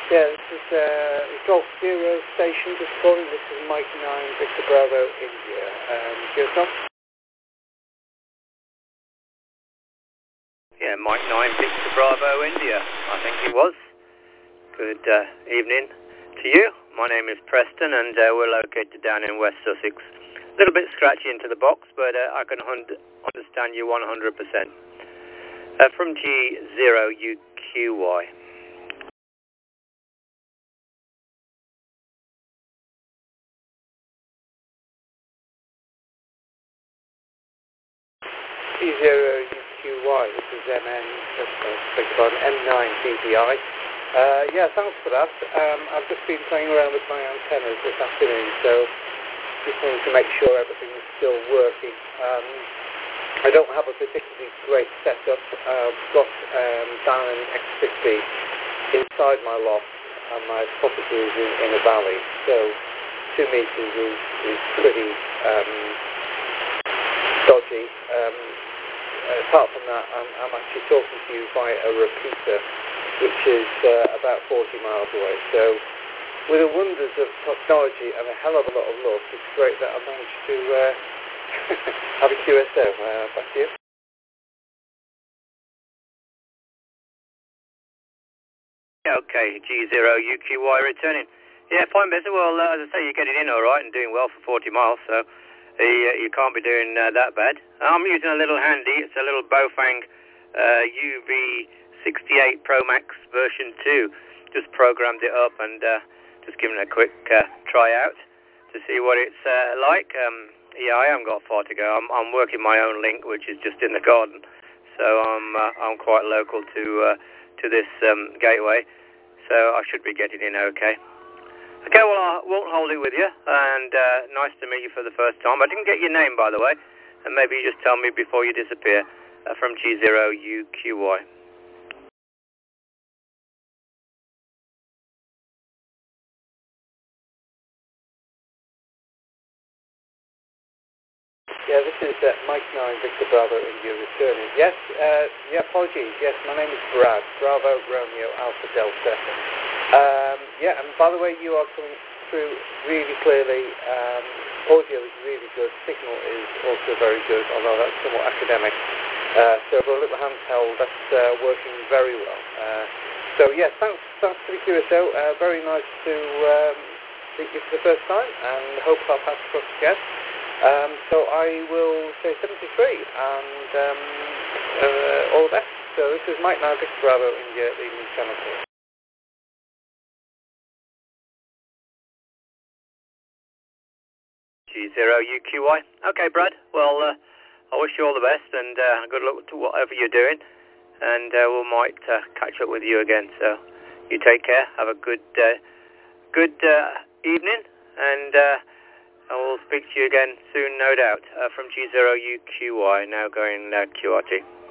Yeah, this is Golf Zero Station, just calling. This is Mike 9, Victor Bravo, India. Yourself? Yeah, Mike 9, Victor Bravo, India, I think it was. Good evening to you. My name is Preston, and we're located down in West Sussex. A little bit scratchy into the box, but I can understand you 100%. From G0UQY. G0UQY, this is M9DDI. Yeah, thanks for that. I've just been playing around with my antennas this afternoon, so just wanted to make sure everything is still working. I don't have a particularly great setup. I've got Diamond X50 inside my loft, and my property is in a valley, so 2 meters is pretty dodgy. Apart from that, I'm actually talking to you via a repeater, which is about 40 miles away. So, with the wonders of technology and a hell of a lot of luck, it's great that I managed to have a QSO. Back to you. Okay, G0UQY returning. Yeah, fine, Mister. Well, as I say, you're getting in all right and doing well for 40 miles, so you can't be doing that bad. I'm using a little handy. It's a little Bofang UV68 Pro Max version 2. Just programmed it up and just giving it a quick try out to see what it's like. Yeah, I haven't got far to go. I'm working my own link, which is just in the garden, so I'm quite local to this gateway, so I should be getting in okay. Okay, well, I won't hold it with you, and nice to meet you for the first time. I didn't get your name, by the way, and maybe you just tell me before you disappear. From G0UQY. Yeah, this is Mike 9, Victor Bravo, India returning. Yes, yeah, apologies. Yes, my name is Brad, Bravo, Romeo, Alpha, Delta. Yeah, and by the way, you are coming through really clearly. Audio is really good. Signal is also very good, although that's somewhat academic. So for a little handheld, that's working very well. So yes, thanks for the QSO. Very nice to meet you for the first time, and hope I'll pass across again. So I will say 73, and all the best. So this is Mike 9, Victor Bravo, India, leaving Channel 4. G0UQY. Okay, Brad. Well, I wish you all the best, and good luck to whatever you're doing, and we might catch up with you again. So you take care. Have a good evening, and we'll speak to you again soon, no doubt. From G0UQY, now going QRT.